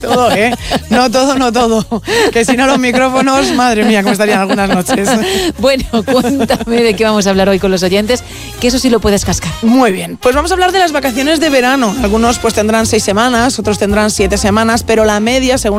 Todo, ¿eh? No todo. Que si no los micrófonos, madre mía, cómo estarían algunas noches. Bueno, cuéntame de qué vamos a hablar hoy con los oyentes, que eso sí lo puedes cascar. Muy bien, pues vamos a hablar de las vacaciones de verano. Algunos pues tendrán 6 semanas, otros tendrán 7 semanas, pero la media, según